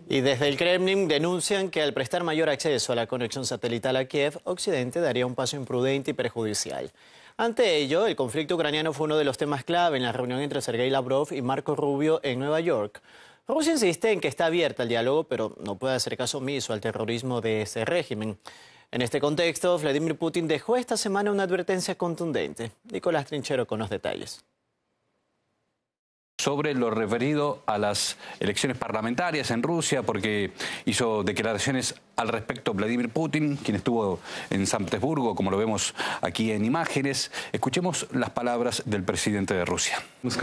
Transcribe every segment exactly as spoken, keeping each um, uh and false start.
Y desde el Kremlin denuncian que al prestar mayor acceso a la conexión satelital a Kiev, Occidente daría un paso imprudente y perjudicial. Ante ello, el conflicto ucraniano fue uno de los temas clave en la reunión entre Sergei Lavrov y Marco Rubio en Nueva York. Rusia insiste en que está abierta al diálogo, pero no puede hacer caso omiso al terrorismo de ese régimen. En este contexto, Vladimir Putin dejó esta semana una advertencia contundente. Nicolás Trinchero con los detalles. Sobre lo referido a las elecciones parlamentarias en Rusia, porque hizo declaraciones al respecto Vladimir Putin, quien estuvo en San Petersburgo, como lo vemos aquí en imágenes. Escuchemos las palabras del presidente de Rusia.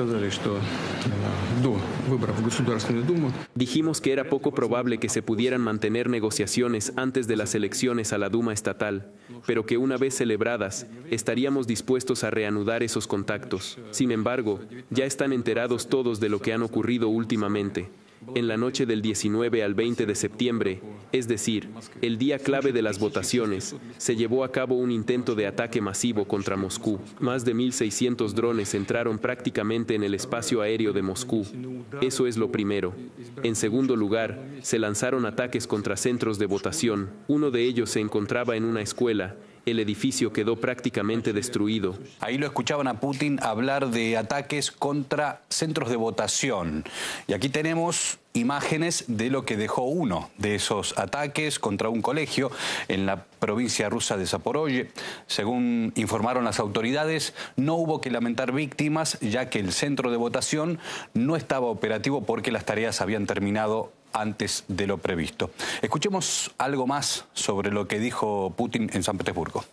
Dijimos que era poco probable que se pudieran mantener negociaciones antes de las elecciones a la Duma estatal, pero que una vez celebradas, estaríamos dispuestos a reanudar esos contactos. Sin embargo, ya están enterados todos de lo que han ocurrido últimamente. En la noche del diecinueve al veinte de septiembre, es decir, el día clave de las votaciones, se llevó a cabo un intento de ataque masivo contra Moscú. Más de mil seiscientos drones entraron prácticamente en el espacio aéreo de Moscú. Eso es lo primero. En segundo lugar, se lanzaron ataques contra centros de votación. Uno de ellos se encontraba en una escuela. El edificio quedó prácticamente destruido. Ahí lo escuchaban a Putin hablar de ataques contra centros de votación. Y aquí tenemos imágenes de lo que dejó uno de esos ataques contra un colegio en la provincia rusa de Zaporozhye. Según informaron las autoridades, no hubo que lamentar víctimas, ya que el centro de votación no estaba operativo porque las tareas habían terminado antes de lo previsto. Escuchemos algo más sobre lo que dijo Putin en San Petersburgo.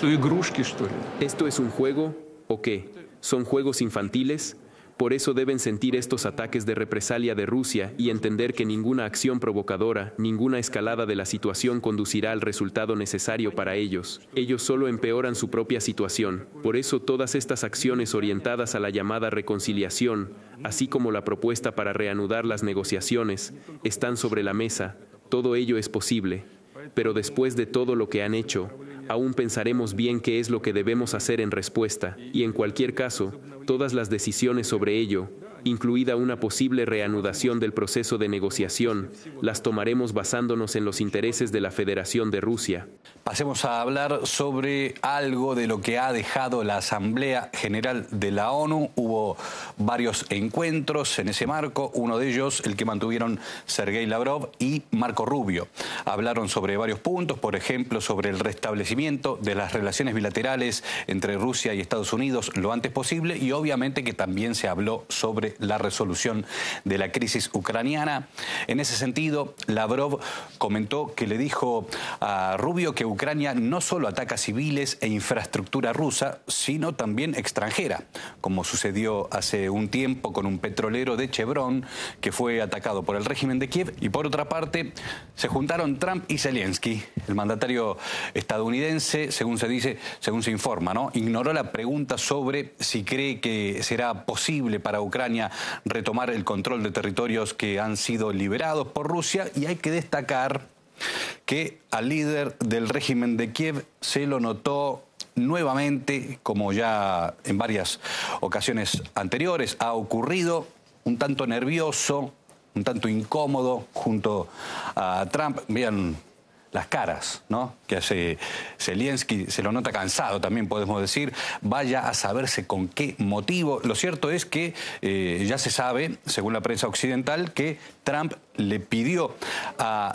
¿Esto es un juego o qué? ¿Son juegos infantiles? Por eso deben sentir estos ataques de represalia de Rusia y entender que ninguna acción provocadora, ninguna escalada de la situación conducirá al resultado necesario para ellos. Ellos solo empeoran su propia situación. Por eso todas estas acciones orientadas a la llamada reconciliación, así como la propuesta para reanudar las negociaciones, están sobre la mesa. Todo ello es posible. Pero después de todo lo que han hecho, aún pensaremos bien qué es lo que debemos hacer en respuesta, y en cualquier caso, todas las decisiones sobre ello, incluida una posible reanudación del proceso de negociación, las tomaremos basándonos en los intereses de la Federación de Rusia. Pasemos a hablar sobre algo de lo que ha dejado la Asamblea General de la ONU. Hubo varios encuentros en ese marco, uno de ellos el que mantuvieron Sergei Lavrov y Marco Rubio. Hablaron sobre varios puntos, por ejemplo, sobre el restablecimiento de las relaciones bilaterales entre Rusia y Estados Unidos lo antes posible, y obviamente que también se habló sobre la resolución de la crisis ucraniana. En ese sentido, Lavrov comentó que le dijo a Rubio que Ucrania no solo ataca civiles e infraestructura rusa, sino también extranjera, como sucedió hace un tiempo con un petrolero de Chevron que fue atacado por el régimen de Kiev. Y por otra parte, se juntaron Trump y Zelensky. El mandatario estadounidense, según se dice, según se informa, ¿no?, ignoró la pregunta sobre si cree que será posible para Ucrania retomar el control de territorios que han sido liberados por Rusia, y hay que destacar que al líder del régimen de Kiev se lo notó nuevamente, como ya en varias ocasiones anteriores ha ocurrido, un tanto nervioso, un tanto incómodo junto a Trump. Vean las caras, ¿no?, que hace Zelensky, se lo nota cansado también, podemos decir. Vaya a saberse con qué motivo. Lo cierto es que eh, ya se sabe, según la prensa occidental, que Trump le pidió a